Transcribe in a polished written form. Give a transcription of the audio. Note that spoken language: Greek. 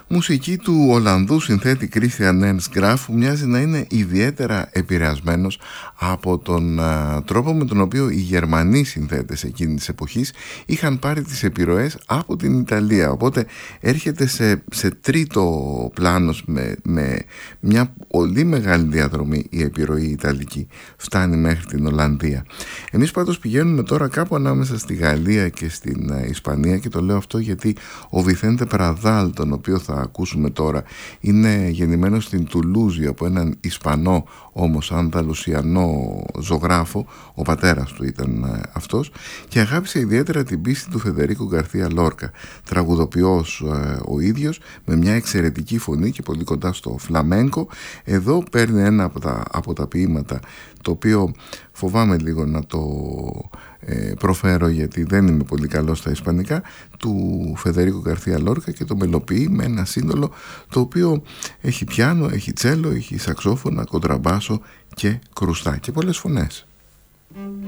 Μουσική του Ολλανδού συνθέτη Κρίστιαν Έρνστ Γκραφ, που μοιάζει να είναι ιδιαίτερα επηρεασμένος από τον τρόπο με τον οποίο οι Γερμανοί συνθέτες εκείνης της εποχής είχαν πάρει τις επιρροές από την Ιταλία. Οπότε έρχεται σε τρίτο πλάνος με μια πολύ μεγάλη διαδρομή η επιρροή ιταλική, φτάνει μέχρι την Ολλανδία. Εμείς πάντως πηγαίνουμε τώρα κάπου ανάμεσα στη Γαλλία και στην Ισπανία, και το λέω αυτό γιατί ο Βιθέντε Πραδάλ, τον οποίο θα ακούσουμε τώρα, είναι γεννημένος στην Τουλούζη από έναν Ισπανό όμως Ανδαλουσιανό ζωγράφο, ο πατέρας του ήταν αυτός, και αγάπησε ιδιαίτερα την πίστη του Φεδερίκο Γκαρθία Λόρκα, τραγουδοποιός ο ίδιος, με μια εξαιρετική φωνή και πολύ κοντά στο φλαμέγκο. Εδώ παίρνει ένα από τα ποίηματα, το οποίο φοβάμαι λίγο να το προφέρω γιατί δεν είμαι πολύ καλός στα ισπανικά, του Φεδερίκο Γκαρθία Λόρκα, και το μελοποιεί με ένα σύνολο το οποίο έχει πιάνο, έχει τσέλο, έχει σαξόφωνα, κοντραμπάσο και κρουστά και πολλές φωνές.